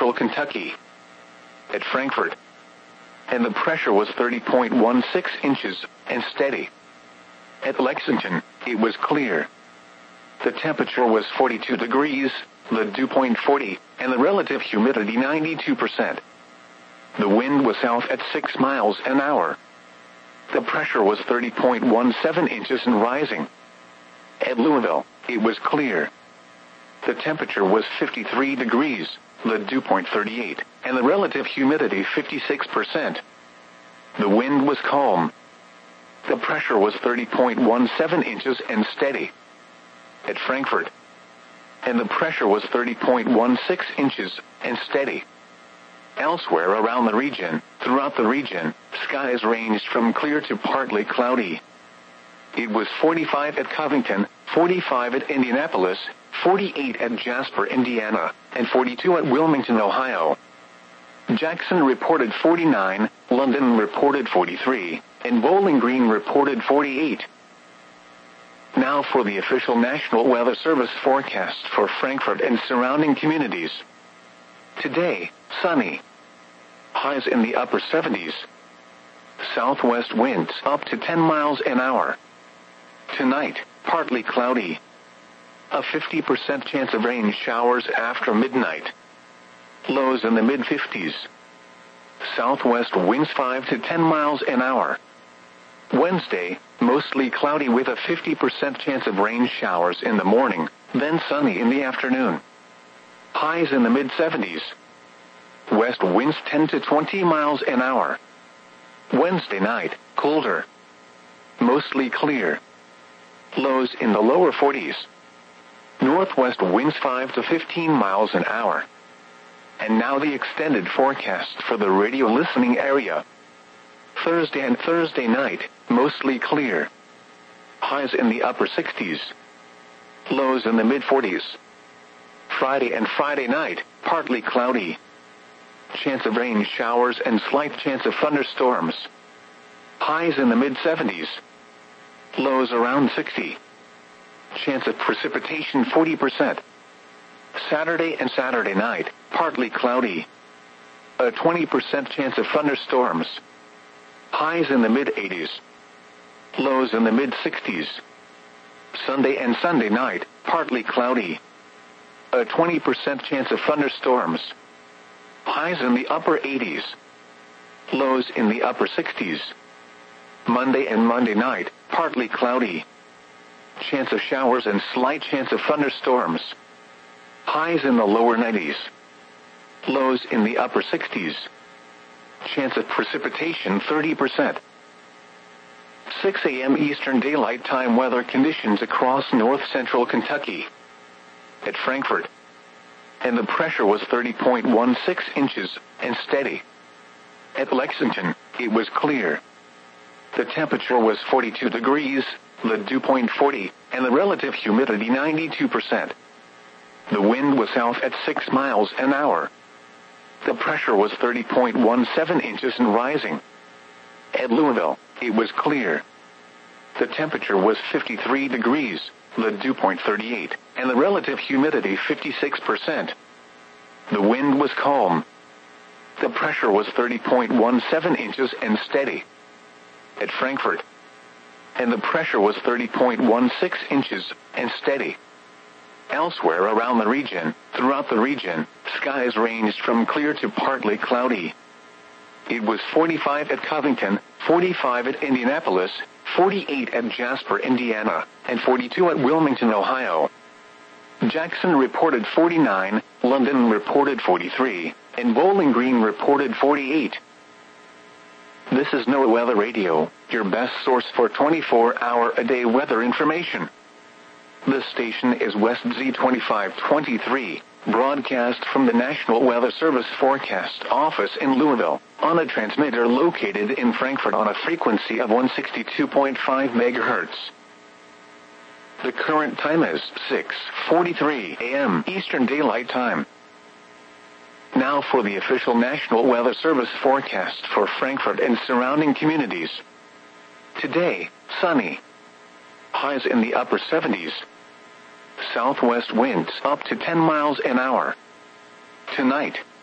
central Kentucky. At Frankfort. And the pressure was 30.16 inches, and steady. At Lexington, it was clear. The temperature was 42 degrees, the dew point 40, and the relative humidity 92%. The wind was south at 6 miles an hour. The pressure was 30.17 inches and rising. At Louisville, it was clear. The temperature was 53 degrees, the dew point 38, and the relative humidity 56%. The wind was calm. The pressure was 30.17 inches and steady. At Frankfort. And the pressure was 30.16 inches and steady. Elsewhere around the region, throughout the region, skies ranged from clear to partly cloudy. It was 45 at Covington, 45 at Indianapolis, 48 at Jasper, Indiana, and 42 at Wilmington, Ohio. Jackson reported 49, London reported 43, and Bowling Green reported 48. Now for the official National Weather Service forecast for Frankfort and surrounding communities. Today, sunny. Highs in the upper 70s. Southwest winds up to 10 miles an hour. Tonight, partly cloudy. A 50% chance of rain showers after midnight. Lows in the mid-50s. Southwest winds 5 to 10 miles an hour. Wednesday, mostly cloudy with a 50% chance of rain showers in the morning, then sunny in the afternoon. Highs in the mid-70s. West winds 10 to 20 miles an hour. Wednesday night, colder. Mostly clear. Lows in the lower 40s. Northwest winds 5 to 15 miles an hour. And now the extended forecast for the radio listening area. Thursday and Thursday night, mostly clear. Highs in the upper 60s. Lows in the mid-40s. Friday and Friday night, partly cloudy. Chance of rain showers and slight chance of thunderstorms. Highs in the mid-70s. Lows around 60. Chance of precipitation 40%. Saturday and Saturday night, partly cloudy. A 20% chance of thunderstorms. Highs in the mid-80s. Lows in the mid-60s. Sunday and Sunday night, partly cloudy. A 20% chance of thunderstorms. Highs in the upper 80s. Lows in the upper 60s. Monday and Monday night, partly cloudy. Chance of showers and slight chance of thunderstorms. Highs in the lower 90s. Lows in the upper 60s. Chance of precipitation 30%. 6 a.m. Eastern Daylight Time weather conditions across north-central Kentucky. At Frankfort. And the pressure was 30.16 inches and steady. At Lexington, it was clear. The temperature was 42 degrees, the dew point 40, and the relative humidity 92%. The wind was south at 6 miles an hour. The pressure was 30.17 inches and rising. At Louisville, it was clear. The temperature was 53 degrees, the dew point 38, and the relative humidity 56%. The wind was calm. The pressure was 30.17 inches and steady. At Frankfort. And the pressure was 30.16 inches and steady. Elsewhere around the region, throughout the region, skies ranged from clear to partly cloudy. It was 45 at Covington, 45 at Indianapolis, 48 at Jasper, Indiana, and 42 at Wilmington, Ohio. Jackson reported 49, London reported 43, and Bowling Green reported 48. This is NOAA Weather Radio, your best source for 24-hour-a-day weather information. This station is West Z2523, broadcast from the National Weather Service Forecast Office in Louisville, on a transmitter located in Frankfort on a frequency of 162.5 MHz. The current time is 6:43 a.m. Eastern Daylight Time. Now for the official National Weather Service forecast for Frankfort and surrounding communities. Today, sunny. Highs in the upper 70s. Southwest winds up to 10 miles an hour. Tonight,